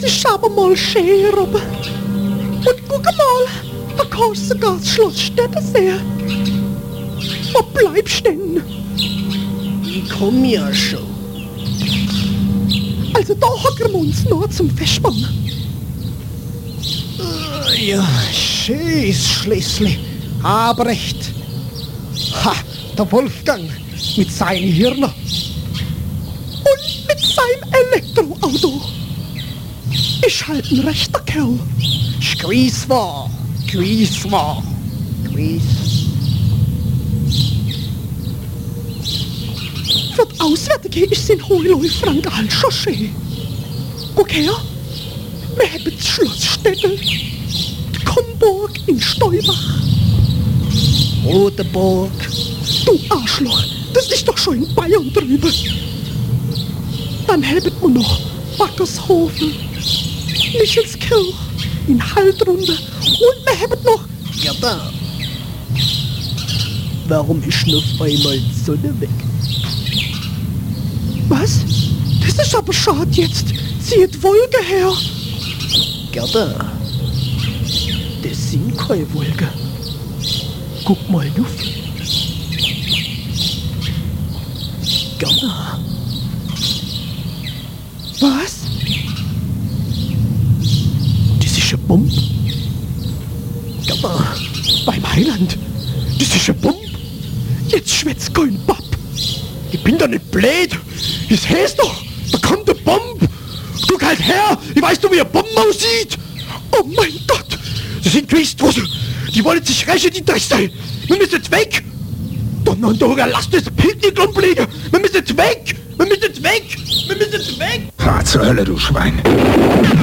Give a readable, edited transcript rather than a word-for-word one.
ist aber mal schön, aber... Und guck mal, da kannst du sogar das Schloss Städte sehen. Wo bleibst denn? Ich komm ja schon. Also da hocken wir uns noch zum Verspannen. Ja, schönes Schlössli. Aber recht. Ha, der Wolfgang mit seinem Hirn. Und mit seinem Elektroauto. Ist halt ein rechter Kerl. Gewiss war. Gewiss. Für die Auswärtige ist sein Heuläufer halt schon schön. Guck her, wir haben das Schloss Städtel, die Komburg in Steubach. Rodeburg. Du Arschloch, das ist doch schon in Bayern drüben. Dann haben wir noch Backershofen, Michelskirch, in Haltrunde und wir haben noch... Ja da. Warum ist denn auf einmal die Sonne weg? Was? Das ist aber schade jetzt. Zieht Wolke her. Gerda, das sind keine Wolken. Guck mal auf. Gerda. Was? Das ist eine Bombe. Gerda, beim Heiland. Das ist eine Bombe. Jetzt schwätzt kein Bab. Ich bin doch nicht blöd. Das heißt doch, da kommt eine Bombe. Guck halt her. Ich weiß doch, wie eine Bombe aussieht. Oh mein Gott. Das sind Gewichtsdrossen. Die wollen sich rächen, die Drecksteil. Wir müssen jetzt weg. Donnerndorger, lasst das Picknick umlegen. Wir müssen jetzt weg. Wir müssen jetzt weg. Wir müssen jetzt weg. Fahr zur Hölle, du Schwein.